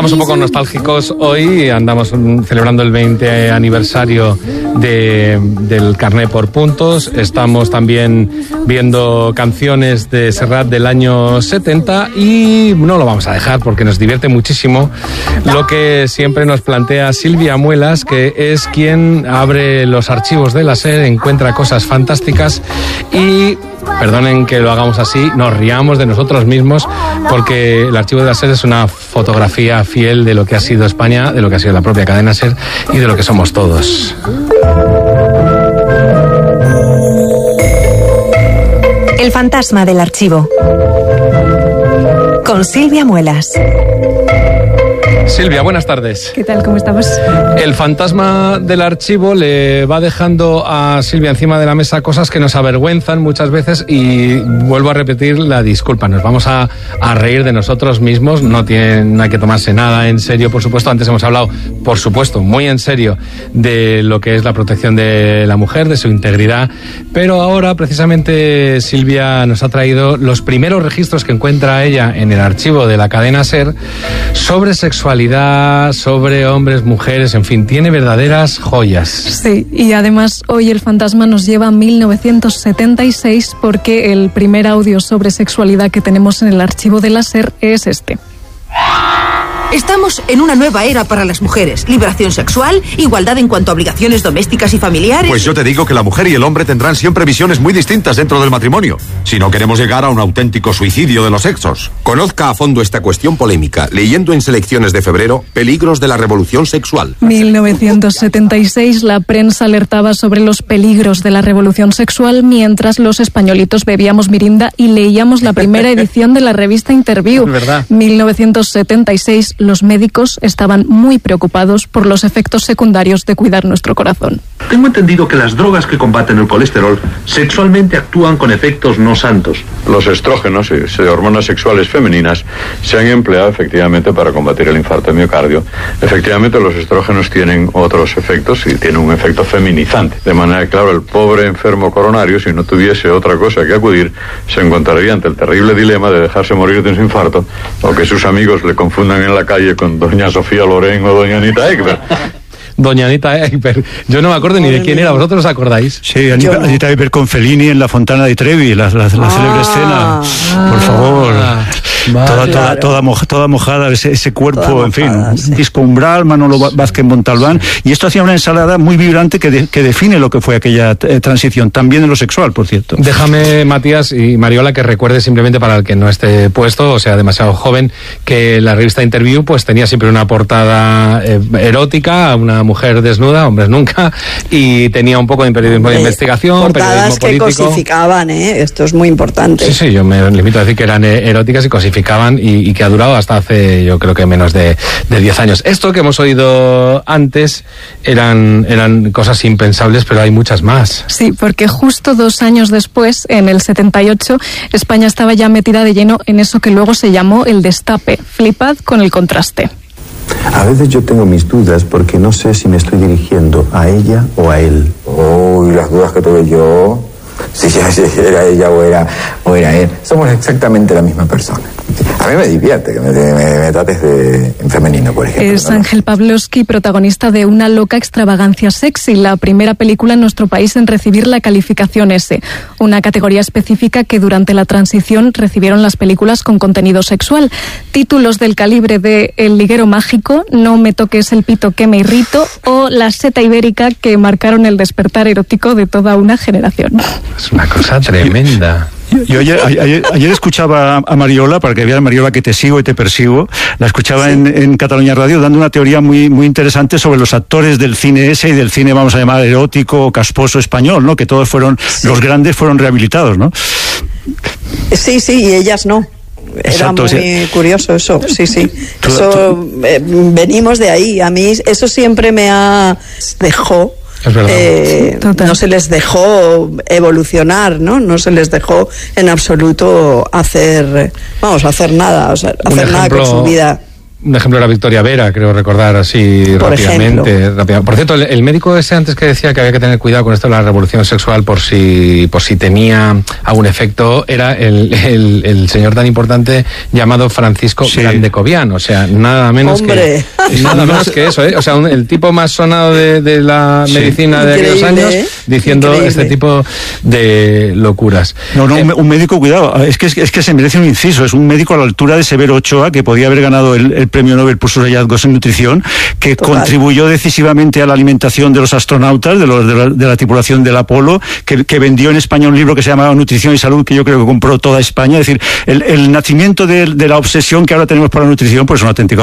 Estamos un poco nostálgicos hoy, andamos celebrando el 20 aniversario del Carné por Puntos. Estamos también viendo canciones de Serrat del año 70 y no lo vamos a dejar porque nos divierte muchísimo lo que siempre nos plantea Silvia Muelas, que es quien abre los archivos de la SER, encuentra cosas fantásticas y, perdonen que lo hagamos así, nos riamos de nosotros mismos porque el archivo de la SER es una fotografía fiel de lo que ha sido España, de lo que ha sido la propia cadena SER y de lo que somos todos. El fantasma del archivo. Con Silvia Muelas. Silvia, buenas tardes. ¿Qué tal? ¿Cómo estamos? El fantasma del archivo le va dejando a Silvia encima de la mesa cosas que nos avergüenzan muchas veces y vuelvo a repetir la disculpa. Nos vamos a reír de nosotros mismos, no hay que tomarse nada en serio, por supuesto. Antes hemos hablado, por supuesto, muy en serio de lo que es la protección de la mujer, de su integridad, pero ahora precisamente Silvia nos ha traído los primeros registros que encuentra ella en el archivo de la cadena SER sobre sexualidad, sobre hombres, mujeres, en fin, tiene verdaderas joyas. Sí, y además hoy el fantasma nos lleva a 1976 porque el primer audio sobre sexualidad que tenemos en el archivo de la SER es este. Estamos en una nueva era para las mujeres. Liberación sexual, igualdad en cuanto a obligaciones domésticas y familiares. Pues yo te digo que la mujer y el hombre tendrán siempre visiones muy distintas dentro del matrimonio, si no queremos llegar a un auténtico suicidio de los sexos. Conozca a fondo esta cuestión polémica, leyendo en Selecciones de febrero, Peligros de la revolución sexual. 1976, la prensa alertaba sobre los peligros de la revolución sexual mientras los españolitos bebíamos mirinda y leíamos la primera edición de la revista Interview. ¿Verdad? 1976, los médicos estaban muy preocupados por los efectos secundarios de cuidar nuestro corazón. Tengo entendido que las drogas que combaten el colesterol sexualmente actúan con efectos no santos. Los estrógenos y hormonas sexuales femeninas se han empleado efectivamente para combatir el infarto de miocardio. Efectivamente los estrógenos tienen otros efectos y tienen un efecto feminizante. De manera que, claro, el pobre enfermo coronario, si no tuviese otra cosa que acudir, se encontraría ante el terrible dilema de dejarse morir de un infarto o que sus amigos le confundan en la calle con doña Sofía Loren o doña Anita Ekberg. Doña Anita Ekberg. Yo no me acuerdo ni de quién era, ¿vosotros os acordáis? Sí, Anita Ekberg con Fellini en la Fontana di Trevi, la célebre escena. Por favor. Vale. Toda mojada, ese cuerpo, toda en fin, sí. Disco Umbral, Manolo Vázquez Montalbán, y esto hacía una ensalada muy vibrante que define lo que fue aquella transición, también en lo sexual, por cierto. Déjame, Matías y Mariola, que recuerde simplemente para el que no esté puesto, o sea, demasiado joven, que la revista Interview pues tenía siempre una portada erótica, una mujer desnuda, hombres nunca, y tenía un poco de periodismo de investigación, portadas periodismo político. Que cosificaban, esto es muy importante. Sí, yo me limito a decir que eran eróticas y cosificaban y que ha durado hasta hace, yo creo que menos de 10 años. Esto que hemos oído antes eran cosas impensables, pero hay muchas más. Sí, porque justo 2 años después, en el 78, España estaba ya metida de lleno en eso que luego se llamó el destape. Flipad con el contraste. A veces yo tengo mis dudas porque no sé si me estoy dirigiendo a ella o a él. Oh, y las dudas que tuve yo, si era ella o era él. Somos exactamente la misma persona. A mí me divierte que me trates en femenino, por ejemplo. Es Ángel Pavlovsky, protagonista de Una loca extravagancia sexy, la primera película en nuestro país en recibir la calificación S, una categoría específica que durante la transición recibieron las películas con contenido sexual. Títulos del calibre de El liguero mágico, No me toques el pito que me irrito o La seta ibérica, que marcaron el despertar erótico de toda una generación. Es una cosa tremenda. Yo ayer escuchaba a Mariola, para que vean, Mariola, que te sigo y te persigo, la escuchaba en Cataluña Radio dando una teoría muy, muy interesante sobre los actores del cine ese y del cine, vamos a llamar, erótico, casposo español, ¿no? Que todos los grandes fueron rehabilitados, ¿no? Sí, y ellas no. Exacto, era muy curioso eso, sí. Eso, venimos de ahí. A mí eso siempre me dejó. Es verdad. No se les dejó evolucionar, ¿no? Se les dejó en absoluto hacer nada, hacer nada con su vida. Un ejemplo era Victoria Vera, creo recordar así Por rápidamente. Por cierto, el médico ese antes que decía que había que tener cuidado con esto de la revolución sexual por si tenía algún efecto, era el señor tan importante llamado Francisco Grandecovian, o sea, nada menos que eso, ¿eh? O sea, el tipo más sonado de la medicina de aquellos años, diciendo este tipo de locuras. No, un médico, cuidado, es que se merece un inciso, es un médico a la altura de Severo Ochoa, que podía haber ganado el premio Nobel por sus hallazgos en nutrición, que contribuyó decisivamente a la alimentación de los astronautas, de la tripulación del Apolo, que vendió en España un libro que se llamaba Nutrición y Salud, que yo creo que compró toda España. Es decir, el nacimiento de la obsesión que ahora tenemos por la nutrición, pues es un auténtico